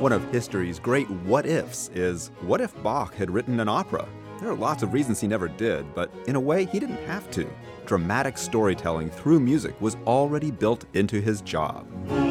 One of history's great what-ifs is, what if Bach had written an opera? There are lots of reasons he never did, but in a way, he didn't have to. Dramatic storytelling through music was already built into his job.